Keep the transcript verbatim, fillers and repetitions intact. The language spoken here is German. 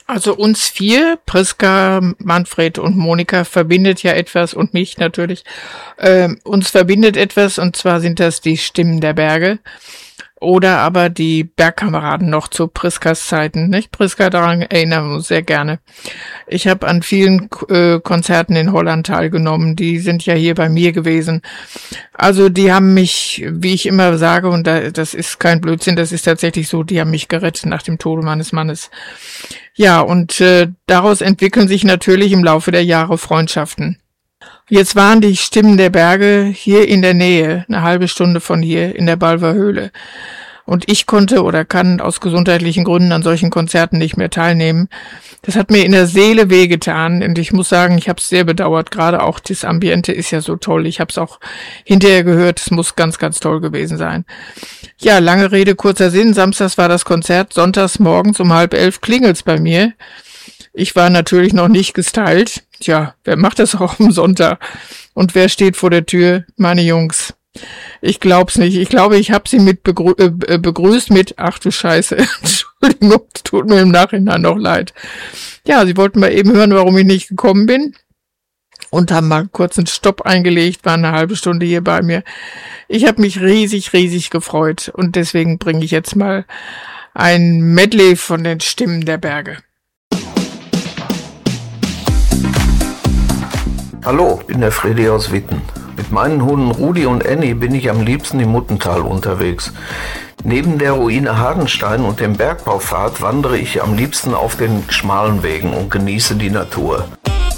Also uns vier, Priska, Manfred und Monika, verbindet ja etwas und mich natürlich. Ähm, uns verbindet etwas und zwar sind das die Stimmen der Berge. Oder aber die Bergkameraden noch zu Priskas Zeiten, nicht? Priska, daran erinnern wir uns sehr gerne. Ich habe an vielen äh, Konzerten in Holland teilgenommen, die sind ja hier bei mir gewesen. Also die haben mich, wie ich immer sage, und da, das ist kein Blödsinn, das ist tatsächlich so, die haben mich gerettet nach dem Tode meines Mannes. Ja, und äh, daraus entwickeln sich natürlich im Laufe der Jahre Freundschaften. Jetzt waren die Stimmen der Berge hier in der Nähe, eine halbe Stunde von hier in der Balver Höhle. Und ich konnte oder kann aus gesundheitlichen Gründen an solchen Konzerten nicht mehr teilnehmen. Das hat mir in der Seele wehgetan und ich muss sagen, ich habe es sehr bedauert. Gerade auch das Ambiente ist ja so toll. Ich habe es auch hinterher gehört, es muss ganz, ganz toll gewesen sein. Ja, lange Rede, kurzer Sinn. Samstags war das Konzert, sonntags morgens um halb elf klingelt's bei mir. Ich war natürlich noch nicht gestylt. Tja, wer macht das auch am Sonntag? Und wer steht vor der Tür? Meine Jungs. Ich glaub's nicht. Ich glaube, ich habe sie mit begrü- äh, begrüßt mit, ach du Scheiße, Entschuldigung, tut mir im Nachhinein noch leid. Ja, sie wollten mal eben hören, warum ich nicht gekommen bin. Und haben mal kurz einen Stopp eingelegt, waren eine halbe Stunde hier bei mir. Ich habe mich riesig, riesig gefreut. Und deswegen bringe ich jetzt mal ein Medley von den Stimmen der Berge. Hallo, ich bin der Freddy aus Witten. Mit meinen Hunden Rudi und Annie bin ich am liebsten im Muttental unterwegs. Neben der Ruine Hardenstein und dem Bergbaupfad wandere ich am liebsten auf den schmalen Wegen und genieße die Natur.